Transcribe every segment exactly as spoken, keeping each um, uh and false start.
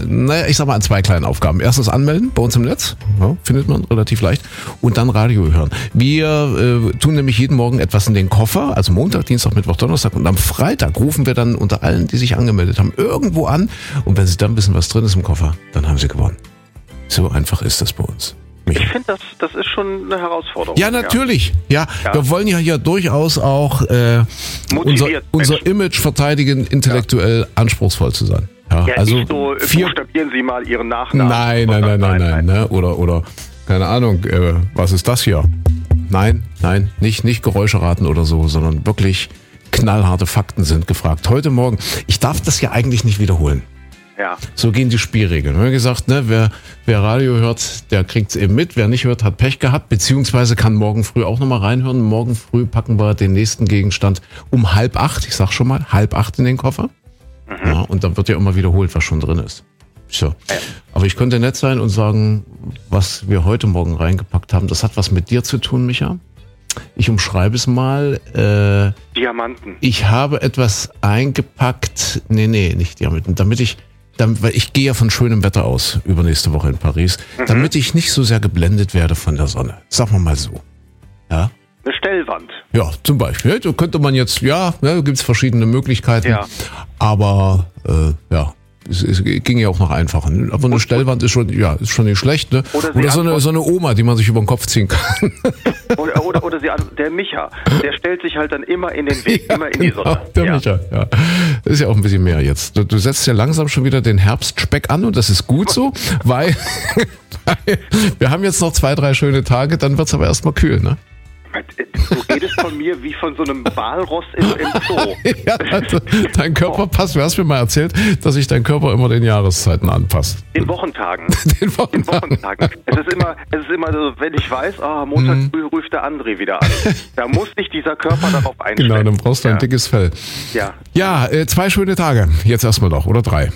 naja, ich sag mal an zwei kleinen Aufgaben. Erstens anmelden bei uns im Netz, ja, findet man relativ leicht, und dann Radio hören. Wir äh, tun nämlich jeden Morgen etwas in den Koffer, also Montag, Dienstag, Mittwoch, Donnerstag, und am Freitag rufen wir dann unter allen, die sich angemeldet haben, irgendwo an, und wenn sie dann wissen, was drin ist im Koffer, dann haben sie gewonnen. So einfach ist das bei uns. Ich finde, das, das ist schon eine Herausforderung. Ja, natürlich. Ja, ja. Wir wollen ja hier durchaus auch äh, unser, unser Image verteidigen, intellektuell ja. anspruchsvoll zu sein. Ja, ja, also nicht so, vier, buchstabieren Sie mal Ihren Nachnamen. Nein, nein, nein, nein, nein, nein. Ne? Oder, oder, keine Ahnung, äh, was ist das hier? Nein, nein, nicht, nicht Geräusche raten oder so, sondern wirklich knallharte Fakten sind gefragt. Heute Morgen, ich darf das ja eigentlich nicht wiederholen. Ja. So gehen die Spielregeln. Wir haben gesagt, ne, wer, wer Radio hört, der kriegt's eben mit. Wer nicht hört, hat Pech gehabt, beziehungsweise kann morgen früh auch nochmal reinhören. Morgen früh packen wir den nächsten Gegenstand um halb acht, ich sag schon mal, halb acht in den Koffer. Mhm. Ja, und dann wird ja immer wiederholt, was schon drin ist. So. Ja. Aber ich könnte nett sein und sagen, was wir heute Morgen reingepackt haben, das hat was mit dir zu tun, Micha. Ich umschreibe es mal. Äh, Diamanten. Ich habe etwas eingepackt, nee, nee, nicht Diamanten, damit ich Dann, weil ich gehe ja von schönem Wetter aus, übernächste Woche in Paris, mhm. damit ich nicht so sehr geblendet werde von der Sonne. Sagen wir mal so. Ja? Eine Stellwand. Ja, zum Beispiel. Da könnte man jetzt, ja, da gibt es verschiedene Möglichkeiten. Ja. Aber, äh, ja, es, es ging ja auch noch einfacher. Aber eine Stellwand ist schon, ja, ist schon nicht schlecht, ne? Oder, oder so, eine, so eine Oma, die man sich über den Kopf ziehen kann. Oder, oder, oder sie, der Micha, der stellt sich halt dann immer in den Weg, ja, immer in die Sonne. Genau, der ja. Micha, ja. Das ist ja auch ein bisschen mehr jetzt. Du, du setzt ja langsam schon wieder den Herbstspeck an, und das ist gut so, weil, weil wir haben jetzt noch zwei, drei schöne Tage, dann wird's aber erstmal kühl, ne? Du redest von mir wie von so einem Walross im, im Zoo. Ja, also dein Körper passt. Du hast mir mal erzählt, dass sich dein Körper immer den Jahreszeiten anpasst. Den Wochentagen. Den Wochentagen. Den Wochentagen. Es ist immer, es ist immer so, wenn ich weiß, oh, Montag hm. früh ruft der André wieder an. Da muss sich dieser Körper darauf einstellen. Genau, dann brauchst du ein ja. dickes Fell. Ja. Ja, äh, zwei schöne Tage. Jetzt erstmal noch, oder drei?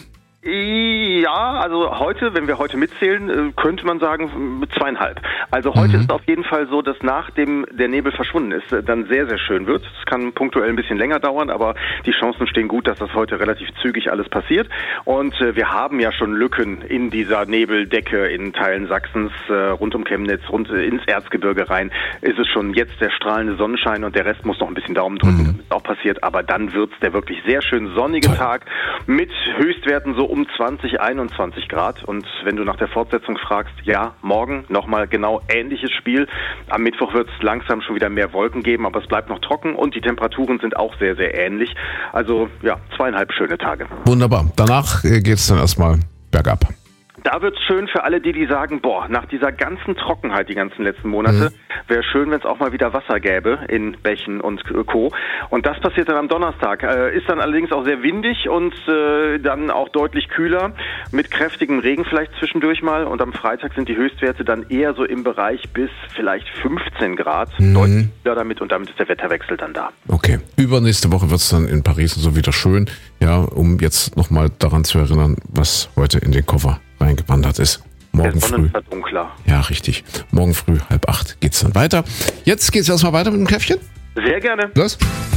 Ja, also heute, wenn wir heute mitzählen, könnte man sagen zweieinhalb. Also heute mhm. ist auf jeden Fall so, dass nachdem der Nebel verschwunden ist, dann sehr, sehr schön wird. Es kann punktuell ein bisschen länger dauern, aber die Chancen stehen gut, dass das heute relativ zügig alles passiert. Und wir haben ja schon Lücken in dieser Nebeldecke in Teilen Sachsens, rund um Chemnitz, rund ins Erzgebirge rein. Ist es schon jetzt der strahlende Sonnenschein, und der Rest muss noch ein bisschen Daumen drücken, mhm. damit es auch passiert. Aber dann wird's der wirklich sehr schön sonnige Tag mit Höchstwerten so um zwanzig, einundzwanzig Grad. Und wenn du nach der Fortsetzung fragst, ja, morgen nochmal genau ähnliches Spiel. Am Mittwoch wird es langsam schon wieder mehr Wolken geben, aber es bleibt noch trocken, und die Temperaturen sind auch sehr, sehr ähnlich. Also ja, zweieinhalb schöne Tage. Wunderbar. Danach geht es dann erstmal bergab. Da wird's schön für alle, die, die sagen, boah, nach dieser ganzen Trockenheit die ganzen letzten Monate, mhm. wäre schön, wenn es auch mal wieder Wasser gäbe in Bächen und Co. Und das passiert dann am Donnerstag. Äh, ist dann allerdings auch sehr windig und äh, dann auch deutlich kühler, mit kräftigem Regen vielleicht zwischendurch mal. Und am Freitag sind die Höchstwerte dann eher so im Bereich bis vielleicht fünfzehn Grad. Mhm. Deutlich kühler damit, und damit ist der Wetterwechsel dann da. Okay. Übernächste Woche wird's dann in Paris so wieder schön, ja, um jetzt nochmal daran zu erinnern, was heute in den Koffer reingewandert ist. Morgen früh. Dunkler. Ja, richtig. Morgen früh, halb acht, geht's dann weiter. Jetzt geht's erstmal weiter mit dem Käffchen. Sehr gerne. Los.